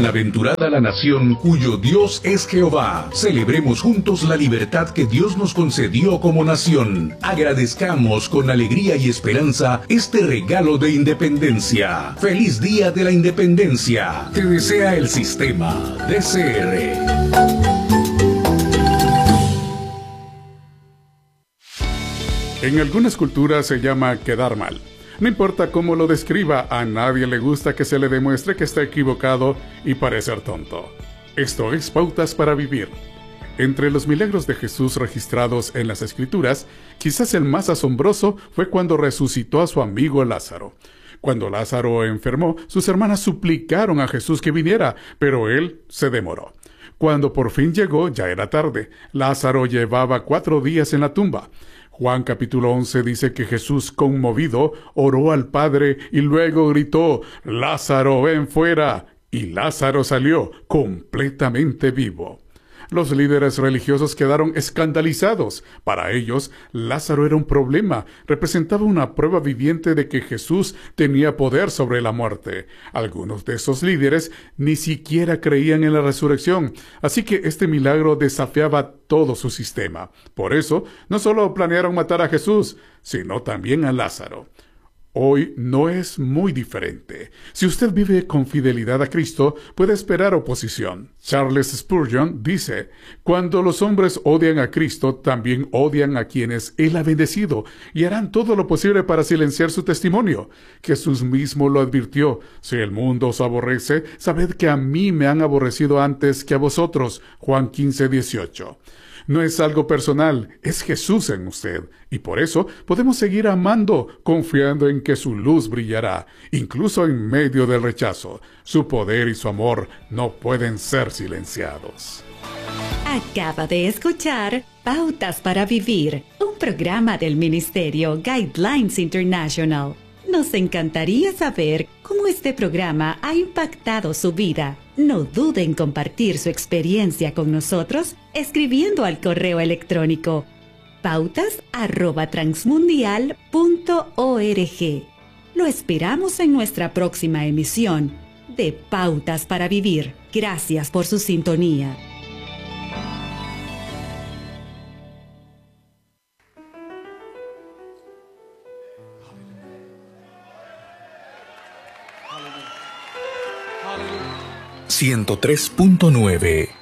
Bienaventurada la nación cuyo Dios es Jehová. Celebremos juntos la libertad que Dios nos concedió como nación. Agradezcamos con alegría y esperanza este regalo de independencia. ¡Feliz Día de la Independencia! Te desea el sistema DCR. En algunas culturas se llama quedar mal. No importa cómo lo describa, a nadie le gusta que se le demuestre que está equivocado y parecer tonto. Esto es Pautas para Vivir. Entre los milagros de Jesús registrados en las Escrituras, quizás el más asombroso fue cuando resucitó a su amigo Lázaro. Cuando Lázaro enfermó, sus hermanas suplicaron a Jesús que viniera, pero él se demoró. Cuando por fin llegó, ya era tarde. Lázaro llevaba 4 días en la tumba. Juan capítulo 11 dice que Jesús, conmovido, oró al Padre y luego gritó: «Lázaro, ven fuera». Y Lázaro salió completamente vivo. Los líderes religiosos quedaron escandalizados. Para ellos, Lázaro era un problema, representaba una prueba viviente de que Jesús tenía poder sobre la muerte. Algunos de esos líderes ni siquiera creían en la resurrección, así que este milagro desafiaba todo su sistema. Por eso, no solo planearon matar a Jesús, sino también a Lázaro. Hoy no es muy diferente. Si usted vive con fidelidad a Cristo, puede esperar oposición. Charles Spurgeon dice: «Cuando los hombres odian a Cristo, también odian a quienes Él ha bendecido, y harán todo lo posible para silenciar su testimonio». Jesús mismo lo advirtió: «Si el mundo os aborrece, sabed que a mí me han aborrecido antes que a vosotros». Juan 15:18. No es algo personal, es Jesús en usted, y por eso podemos seguir amando, confiando en que su luz brillará, incluso en medio del rechazo. Su poder y su amor no pueden ser silenciados. Acaba de escuchar Pautas para Vivir, un programa del Ministerio Guidelines International. Nos encantaría saber cómo este programa ha impactado su vida. No dude en compartir su experiencia con nosotros escribiendo al correo electrónico pautas@transmundial.org. Lo esperamos en nuestra próxima emisión de Pautas para Vivir. Gracias por su sintonía. Hallelujah. 103.9